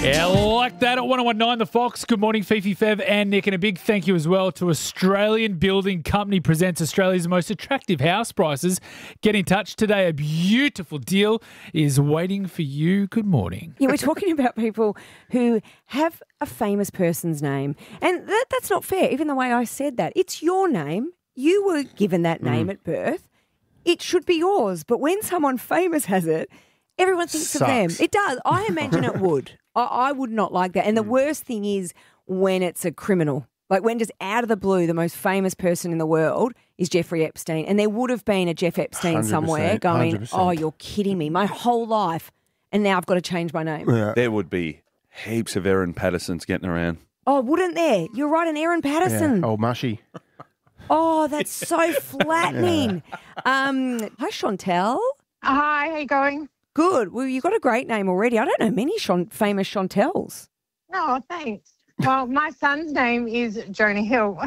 Yeah, like that at 101.9 The Fox. Good morning, Fifi, Fev and Nick. And a big thank you as well to Australian Building Company presents Australia's most attractive house prices. Get in touch today. A beautiful deal is waiting for you. Good morning. Yeah, we're talking about people who have a famous person's name. And that's not fair, even the way I said that. It's your name. You were given that name at birth. It should be yours. But when someone famous has it, everyone thinks of them. It does. I imagine it would. I would not like that. And the worst thing is when it's a criminal. Like when just out of the blue, the most famous person in the world is Jeffrey Epstein. And there would have been a Jeff Epstein somewhere going, 100%. oh, you're kidding me. My whole life. And now I've got to change my name. Yeah. There would be heaps of Erin Pattersons getting around. Oh, wouldn't there? You're right, an Erin Patterson. Old mushy. Oh, that's so flattening. Hi, Chantel. Hi, how you going? Good. Well, you've got a great name already. I don't know many famous Chantels. Oh, thanks. Well, my son's name is Jonah Hill.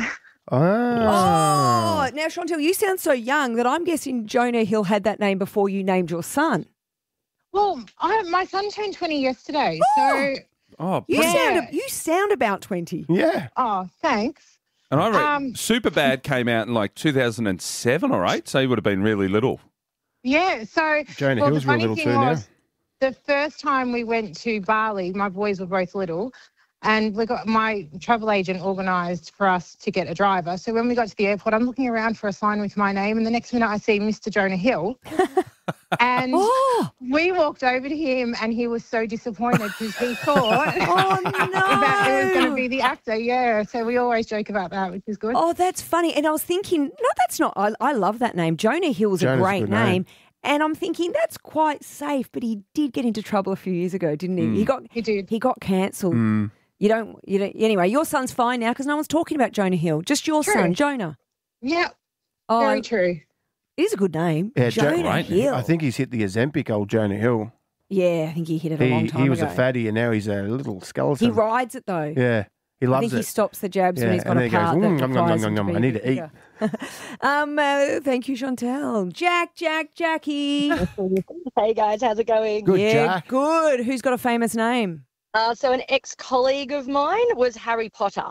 Oh, now, Chantel, you sound so young that I'm guessing Jonah Hill had that name before you named your son. Well, my son turned 20 yesterday, Oh. so... Oh, You sound about 20. Yeah. Oh, thanks. and I reckon Superbad came out in like 2007 or 8, so he would have been really little. Yeah, so... Jonah well, Hill's the real funny little thing too now. was, the first time we went to Bali, my boys were both little, and my travel agent organised for us to get a driver. So when we got to the airport, I'm looking around for a sign with my name, and the next minute I see Mr. Jonah Hill. And we walked over to him, and he was so disappointed because he thought that it was going to be the actor. Yeah, so we always joke about that, which is good. Oh, that's funny. And I was thinking, no, that's not. I love that name. Jonah Hill's Jonah's a a great good name. name. And I'm thinking that's quite safe, but he did get into trouble a few years ago, didn't he? He did. He got cancelled. You don't. Anyway, your son's fine now because no one's talking about Jonah Hill. Just your True. son, Jonah. Yeah, Oh, very true. it is a good name. Yeah, Jonah right. Hill. I think he's hit the Ozempic, old Jonah Hill. Yeah, I think he hit it a long time He was ago. a fatty and now he's a little skeleton. He rides it though. Yeah, he I loves think he it. stops the jabs when Yeah, he's got and a then he goes, part that "Mm, nom, nom, requires nom, him nom, to I be need to eat." bigger. Thank you, Chantel. Jackie. Hey guys, how's it going? Good, yeah, Jack. good. Who's got a famous name? So an ex-colleague of mine was Harry Potter.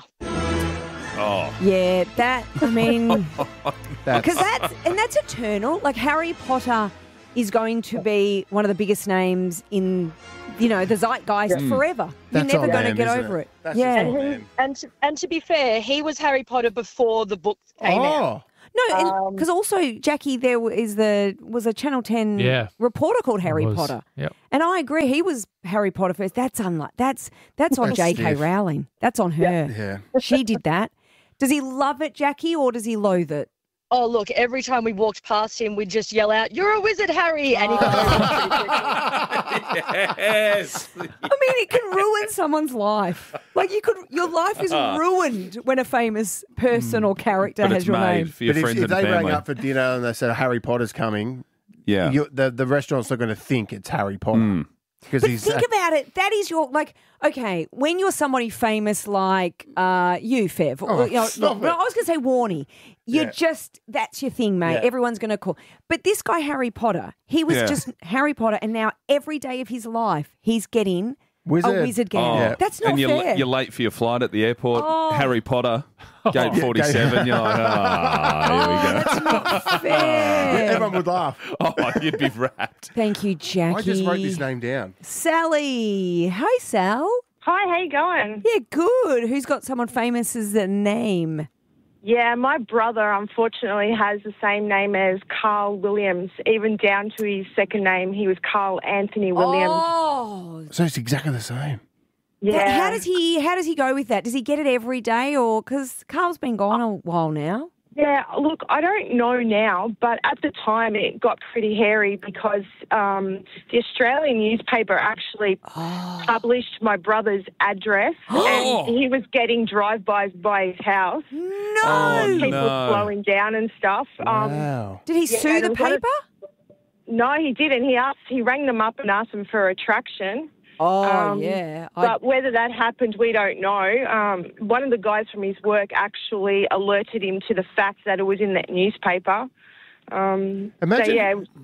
Oh, Yeah, because That's, that's eternal. Like Harry Potter is going to be one of the biggest names in, the zeitgeist forever. You're That's never on going to them, get isn't over it? it. That's Yeah. just on them. And to be fair, he was Harry Potter before the books came out. Oh, No, because also, Jackie, there was a Channel 10 reporter called Harry Potter. Yep. And I agree, he was Harry Potter first. That's unlike that's on That's J.K. stiff. Rowling. That's on her. yeah. She did that. Does he love it, Jackie, or does he loathe it? Oh, look, every time we walked past him, we'd just yell out, "You're a wizard, Harry!" And he got yes. I mean, it can ruin someone's life. Like your life is ruined when a famous person or character But has it's your made name. for your But friends if and they rang family. up for dinner and they said Harry Potter's coming, Yeah. the restaurant's not going to think it's Harry Potter. Because But think about it. That is your, okay, when you're somebody famous like you, Fev. stop it. I was going to say Warnie. You're just, that's your thing, mate. Yeah. Everyone's going to call. But this guy, Harry Potter, he was Yeah. just Harry Potter, and now every day of his life, he's getting Wizard. a wizard gown. Oh, That's not and fair. you're late for your flight at the airport. Oh. Harry Potter, gate 47. You're like, here we go. That's not fair. Everyone would laugh. Oh, you'd be wrapped. Thank you, Jackie. I just wrote this name down. Sally. Hi, Sal. Hi, how you going? Yeah, good. Who's got someone famous as a name? Yeah, my brother unfortunately has the same name as Carl Williams, even down to his second name. He was Carl Anthony Williams. Oh, So it's exactly the same. Yeah. How does he go with that? Does he get it every day, or because Carl's been gone a while now? Yeah, look, I don't know now, but at the time it got pretty hairy because the Australian newspaper actually published my brother's address and he was getting drive-bys by his house. No. People no. slowing down and stuff. Wow. Did he sue and the it was one of- paper? No, he didn't. He rang them up and asked them for a traction. Oh, yeah. But whether that happened, we don't know. One of the guys from his work actually alerted him to the fact that it was in that newspaper. Imagine, so, yeah.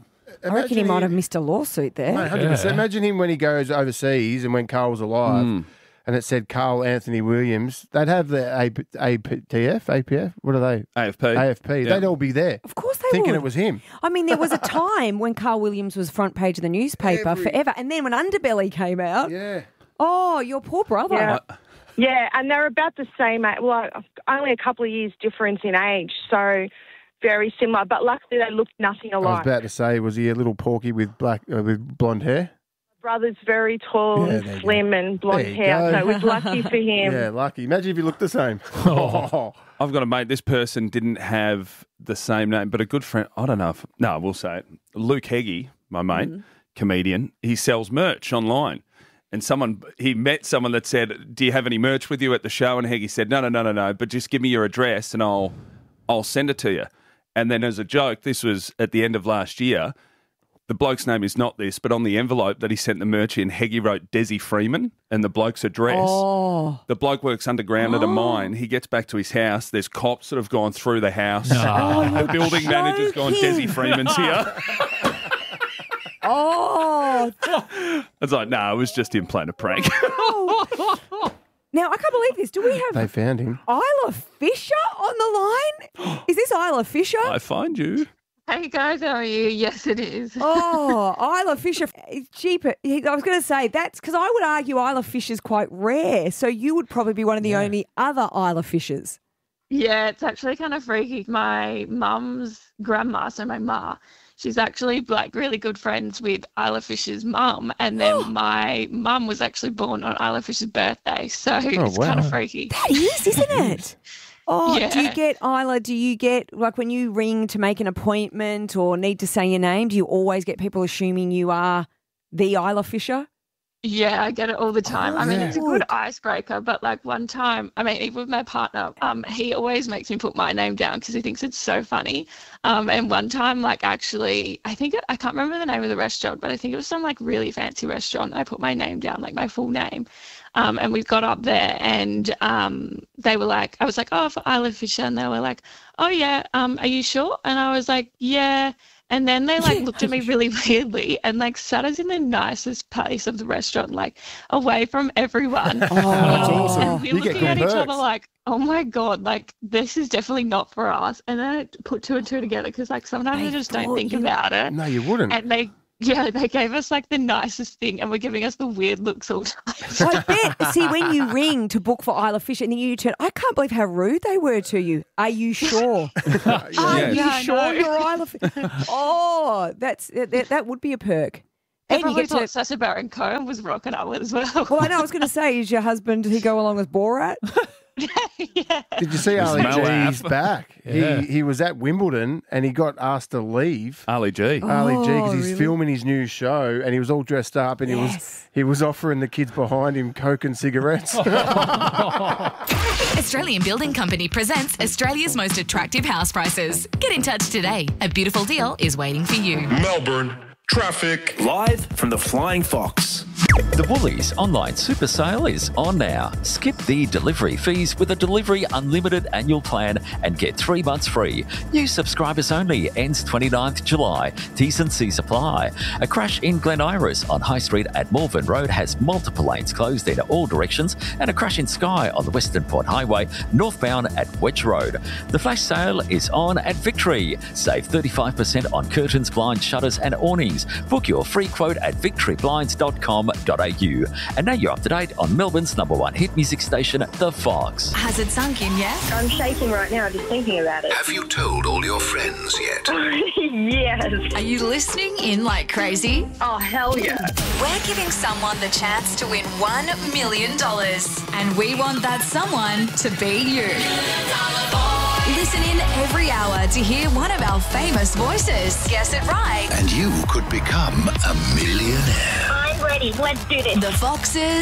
I reckon he might have missed a lawsuit there. Mate, 100%. Imagine him when he goes overseas and when Carl was alive and it said Carl Anthony Williams, they'd have the APF? What are they? AFP. They'd all be there. Of course they thinking would. it was him. I mean, there was a time when Carl Williams was front page of the newspaper forever. And then when Underbelly came out, oh, your poor brother. Yeah. Yeah, and they're about the same age. Well, only a couple of years difference in age, so very similar. But luckily, they looked nothing I was alike. about to say, was he a little porky with with blonde hair? Brother's very tall and slim and blonde hair, so it was lucky for him. Yeah, lucky. Imagine if you looked the same. I've got a mate, this person didn't have the same name, but a good friend, I don't know if, no, we'll say it. Luke Heggie, my mate, comedian, he sells merch online. And he met someone that said, do you have any merch with you at the show? And Heggie said, no, but just give me your address and I'll send it to you. And then as a joke, this was at the end of last year, the bloke's name is not this, but on the envelope that he sent the merch in, Heggie wrote Desi Freeman and the bloke's address. Oh. Oh. The bloke works underground at a mine. He gets back to his house. There's cops that have gone through the house. The building manager's gone, Desi Freeman's here. Oh. It's like, no, it was just him playing a prank. Now, I can't believe this. Do we have They found him. Isla Fisher on the line? Is this Isla Fisher? I find you. Hey guys, how are you? Yes, it is. Oh, Isla Fisher. Cheaper. I was going to say, that's because I would argue Isla Fisher's quite rare. So you would probably be one of the only other Isla Fishers. Yeah, it's actually kind of freaky. My mum's grandma, so my ma, she's actually like really good friends with Isla Fisher's mum. And then my mum was actually born on Isla Fisher's birthday. So it's kind of freaky. That is, isn't it? Oh, Yeah. do you get, like when you ring to make an appointment or need to say your name, do you always get people assuming you are the Isla Fisher? Yeah, I get it all the time. I mean, yeah. it's a good icebreaker, but like one time, I mean, even with my partner, he always makes me put my name down because he thinks it's so funny. And one time, like actually, I can't remember the name of the restaurant, but I think it was some like really fancy restaurant. I put my name down, like my full name. And we got up there and they were like, I was like, oh, for Isla Fisher. And they were like, oh, yeah, are you sure? And I was like, yeah. And then they like looked at me really weirdly and like sat us in the nicest place of the restaurant, like away from everyone. That's awesome. And we're You get looking good at each perks. other like, oh my God, like this is definitely not for us. And then I put two and two together because like sometimes I just don't think about it. No, you wouldn't. And they gave us like the nicest thing and were giving us the weird looks all the time. I bet. See, when you ring to book for Isla Fisher and then you turn, I can't believe how rude they were to you. Are you sure? Are you Yeah, I sure know. you're Isla Fisher? Oh, that would be a perk. They And you probably get thought to. Sacha Baron Cohen was rocking up as well. Well, I know. I was going to say, is your husband? Did he go along with Borat? Yeah. Did you see Ali Moab. G's back? Yeah. He was at Wimbledon and he got asked to leave. Ali G. Ali G, because he's really? filming his new show and he was all dressed up and he was offering the kids behind him Coke and cigarettes. Australian Building Company presents Australia's most attractive house prices. Get in touch today. A beautiful deal is waiting for you. Melbourne traffic. Live from the Flying Fox. The Woolies online super sale is on now. Skip the delivery fees with a Delivery Unlimited annual plan and get 3 months free. New subscribers only. Ends 29th July. T&Cs apply. A crash in Glen Iris on High Street at Malvern Road has multiple lanes closed in all directions, and a crash in Skye on the Western Port Highway northbound at Wedge Road. The flash sale is on at Victory. Save 35% on curtains, blinds, shutters and awnings. Book your free quote at victoryblinds.com.au. And now you're up to date on Melbourne's #1 hit music station, The Fox. Has it sunk in yet? I'm shaking right now just thinking about it. Have you told all your friends yet? Yes. Are you listening in like crazy? Oh, hell yeah. We're giving someone the chance to win $1 million. And we want that someone to be you. Listen in every hour to hear one of our famous voices. Guess it right. And you could become a millionaire. I'm ready. Let's do this. The Fox's